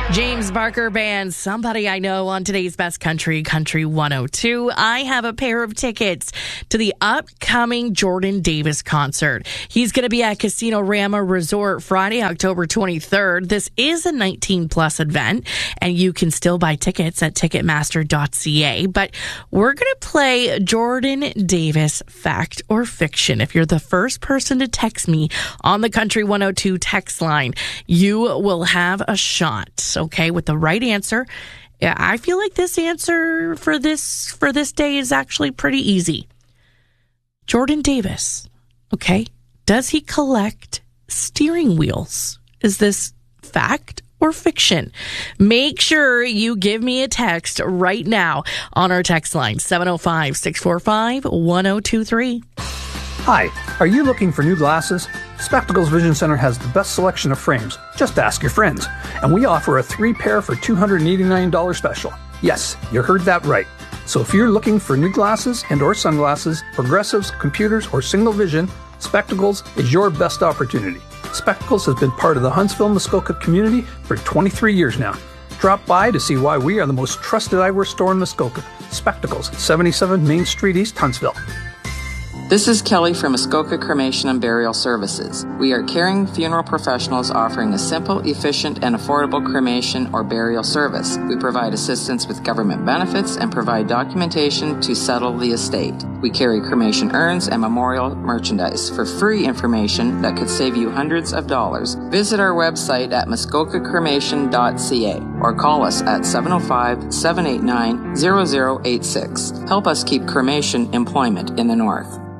James Barker Band, Somebody I Know on today's Best Country, Country 102. I have a pair of tickets to the upcoming Jordan Davis concert. He's going to be at Casino Rama Resort Friday, October 23rd. This is a 19-plus event, and you can still buy tickets at Ticketmaster.ca. But we're going to play Jordan Davis Fact or Fiction. If you're the first person to text me on the Country 102 text line, you will have a shot. Okay, with the right answer. Yeah, I feel like this answer for this day is actually pretty easy. Jordan Davis, okay, does he collect steering wheels? Is this fact or fiction? Make sure you give me a text right now on our text line, 705-645-1023. Hi, are you looking for new glasses? Spectacles Vision Center has the best selection of frames. Just ask your friends. And we offer a 3-pair for $289 special. Yes, you heard that right. So if you're looking for new glasses and or sunglasses, progressives, computers, or single vision, Spectacles is your best opportunity. Spectacles has been part of the Huntsville-Muskoka community for 23 years now. Drop by to see why we are the most trusted eyewear store in Muskoka. Spectacles, 77 Main Street East, Huntsville. This is Kelly from Muskoka Cremation and Burial Services. We are caring funeral professionals offering a simple, efficient, and affordable cremation or burial service. We provide assistance with government benefits and provide documentation to settle the estate. We carry cremation urns and memorial merchandise. For free information that could save you hundreds of dollars, visit our website at muskokacremation.ca or call us at 705-789-0086. Help us keep cremation employment in the North.